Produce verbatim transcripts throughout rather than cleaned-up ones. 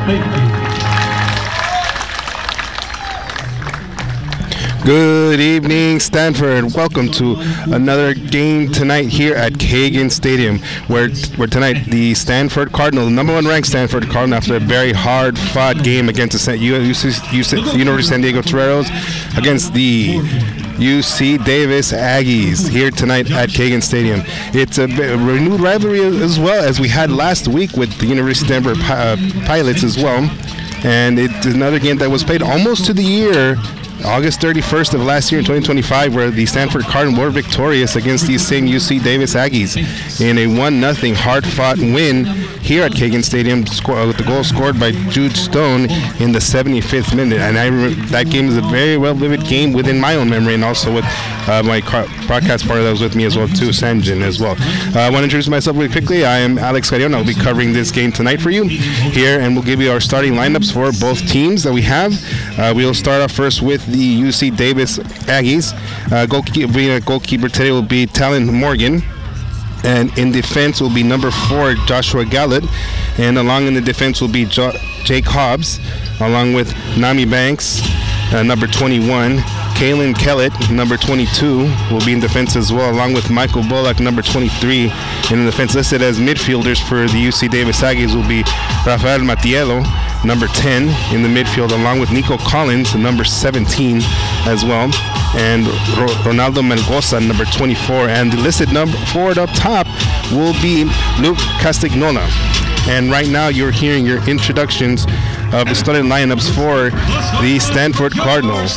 Good evening, Stanford. Welcome to another game tonight here at Kagan Stadium, where where tonight the Stanford Cardinal, the number one ranked Stanford Cardinal, after a very hard-fought game against the U C, U C, University of San Diego Toreros, against the U C Davis Aggies here tonight at Kagan Stadium. It's a renewed rivalry as well as we had last week with the University of Denver uh, Pilots as well, and it's another game that was played almost to the year. August thirty-first of last year in twenty twenty-five, where the Stanford Cardinals were victorious against these same U C Davis Aggies in a one nothing hard-fought win here at Kagan Stadium, score, with the goal scored by Jude Stone in the seventy-fifth minute. And I remember that game is a very well vivid game within my own memory, and also with uh, my car- broadcast partner that was with me as well too, Sanjin as well. Uh, I want to introduce myself really quickly. I am Alex Carrion. I'll be covering this game tonight for you here, and we'll give you our starting lineups for both teams that we have. Uh, we'll start off first with the U C Davis Aggies. Uh, goalkeeper, goalkeeper today will be Talon Morgan. And in defense will be number four, Joshua Gallant. And along in the defense will be jo- Jake Hobbs, along with Nami Banks, uh, number twenty-one. Kaylin Kellett, number twenty-two, will be in defense as well, along with Michael Bullock, number twenty-three. And in defense listed as midfielders for the U C Davis Aggies will be Rafael Matiello, number ten, in the midfield, along with Nico Collins, number seventeen as well, and Ro- Ronaldo Melgoza, number twenty-four. And the listed number forward up top will be Luke Castagnola. And right now you're hearing your introductions of the starting lineups for the Stanford Cardinals.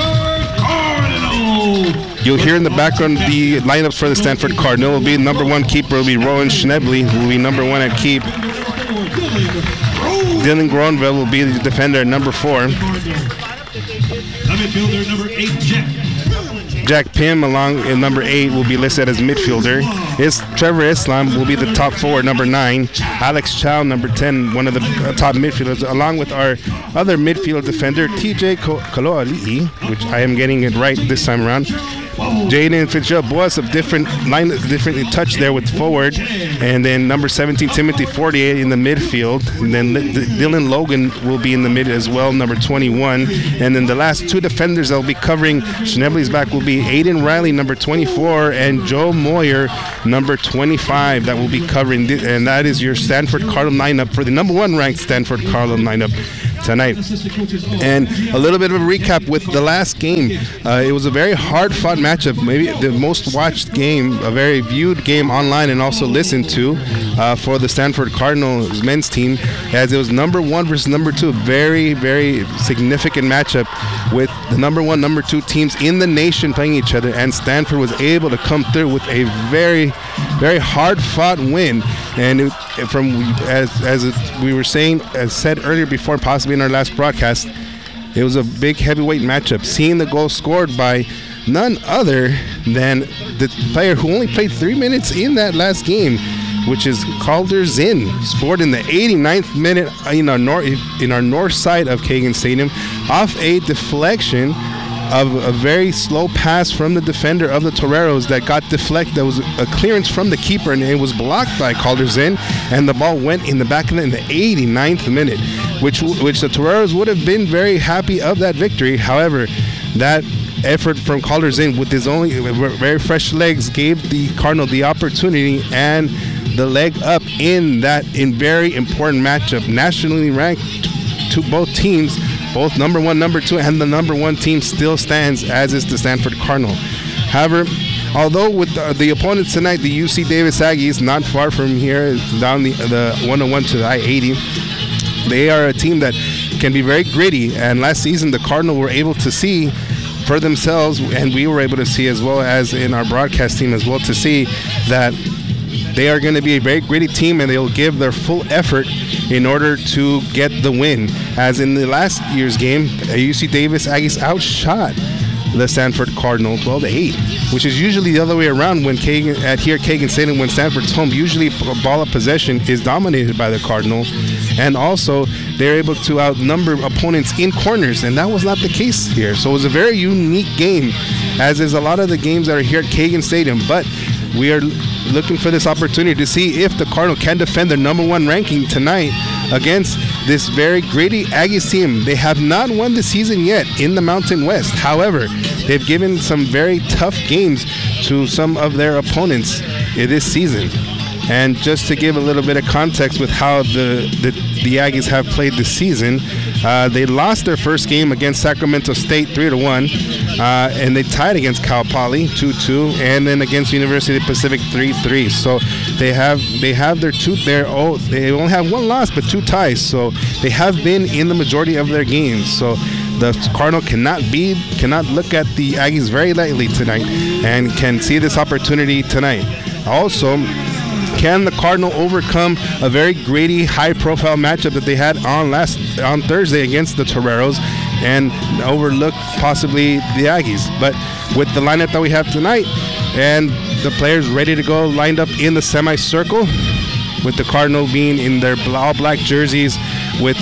You'll hear in the background the lineups for the Stanford Cardinal. Will be number one keeper will be Rowan Schnebley, who will be number one at keep. Dylan Gronville will be the defender at number four. Midfielder number eight, Jack. Jack Pym, along in number eight, will be listed as midfielder. Is Trevor Islam will be the top forward, number nine. Alex Chow, number ten, one of the uh, top midfielders, along with our other midfield defender, T J Kaloali'i, which I am getting it right this time around. Jaden Fitzgerald Boas of different line, differently touched there with forward, and then number seventeen Timothy forty-eight in the midfield. And then Dylan Logan will be in the mid as well, number twenty-one. And then the last two defenders that will be covering Schnebley's back will be Aiden Riley, number twenty-four, and Joe Moyer, number twenty-five. That will be covering, th- and that is your Stanford Cardinal lineup for the number one ranked Stanford Cardinal lineup tonight. And a little bit of a recap with the last game. Uh, it was a very hard-fought matchup, maybe the most watched game, a very viewed game online and also listened to uh, for the Stanford Cardinals men's team, as it was number one versus number two. Very, very significant matchup with the number one, number two teams in the nation playing each other, and Stanford was able to come through with a very, very hard-fought win. And it, from as as it, we were saying, as said earlier before, possibly in our last broadcast, it was a big heavyweight matchup. Seeing the goal scored by none other than the player who only played three minutes in that last game, which is Calder Zinn, scored in the eighty-ninth minute in our north in our north side of Kagan Stadium off a deflection of a very slow pass from the defender of the Toreros that got deflected. That was a clearance from the keeper, and it was blocked by Calder Zinn, and the ball went in the back of the, in the eighty-ninth minute, which which the Toreros would have been very happy of that victory. However, that effort from Calder Zinn with his only very fresh legs gave the Cardinal the opportunity and the leg up in that in very important matchup, nationally ranked to both teams. Both number one, number two, and the number one team still stands, as is the Stanford Cardinal. However, although with the, the opponents tonight, the U C Davis Aggies, not far from here, down the, the one oh one to the I eighty, they are a team that can be very gritty. And last season, the Cardinal were able to see for themselves, and we were able to see as well as in our broadcast team as well, to see that they are going to be a very gritty team, and they'll give their full effort in order to get the win. As in the last year's game, U C Davis Aggies outshot the Stanford Cardinal twelve to eight, which is usually the other way around when Kagan, at here Kagan Stadium, when Stanford's home, usually ball of possession is dominated by the Cardinal, and also they're able to outnumber opponents in corners, and that was not the case here. So it was a very unique game, as is a lot of the games that are here at Kagan Stadium, but we are looking for this opportunity to see if the Cardinal can defend their number one ranking tonight against this very gritty Aggies team. They have not won the season yet in the Mountain West. However, they've given some very tough games to some of their opponents in this season. And just to give a little bit of context with how the, the, the Aggies have played this season, uh, they lost their first game against Sacramento State three to one, uh, and they tied against Cal Poly two two, and then against University Pacific three three. So they have they have their two their oh they only have one loss but two ties. So they have been in the majority of their games. So the Cardinal cannot be cannot look at the Aggies very lightly tonight, and can see this opportunity tonight. Also, can the Cardinal overcome a very gritty, high-profile matchup that they had on last on Thursday against the Toreros, and overlook possibly the Aggies? But with the lineup that we have tonight, and the players ready to go, lined up in the semicircle, with the Cardinal being in their all-black jerseys with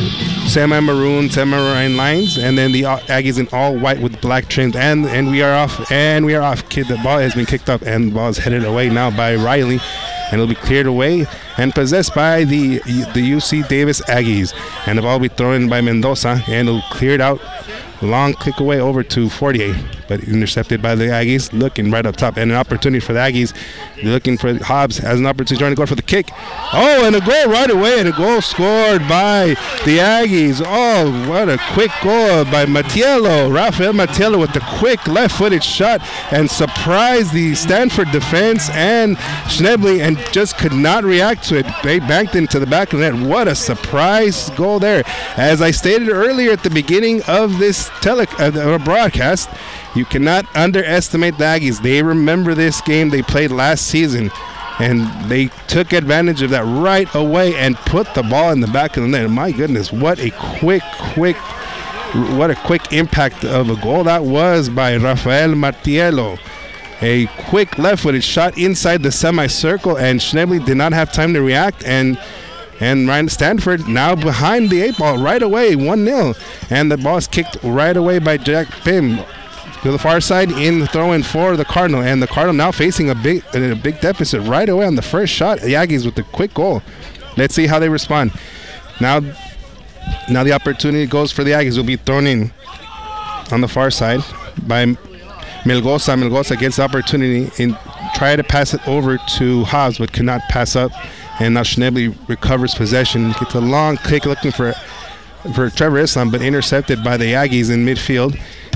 semi-maroon, semi-maroon lines, and then the Aggies in all white with black trims. And and we are off, and we are off. Kid, the ball has been kicked up, and the ball is headed away now by Riley, and it'll be cleared away and possessed by the the U C Davis Aggies. And the ball will be thrown by Mendoza, and it'll clear it out. Long kick away over to forty-eight, but intercepted by the Aggies, looking right up top. And an opportunity for the Aggies. They're looking for Hobbs, has an opportunity trying to go for the kick. Oh, and a goal right away, and a goal scored by the Aggies. Oh, what a quick goal by Matiello. Rafael Matiello with the quick left-footed shot, and surprised the Stanford defense and Schnebley, and just could not react to it. They banked into the back of the net. What a surprise goal there. As I stated earlier at the beginning of this tele uh, broadcast, you cannot underestimate the Aggies. They remember this game they played last season, and they took advantage of that right away and put the ball in the back of the net. My goodness, what a quick, quick, what a quick impact of a goal that was by Rafael Martiello. A quick left-footed shot inside the semicircle, and Schnebley did not have time to react, and And Ryan Stanford now behind the eight ball right away, one nil. And the ball is kicked right away by Jack Pim to the far side in the throw-in for the Cardinal. And the Cardinal now facing a big a big deficit right away on the first shot. The Aggies with the quick goal. Let's see how they respond. Now, now the opportunity goes for the Aggies. Will be thrown in on the far side by Melgoza. Melgoza gets the opportunity and try to pass it over to Hobbs, but cannot pass up. And now Schnebley recovers possession, gets a long kick looking for for Trevor Islam, but intercepted by the Aggies in midfield.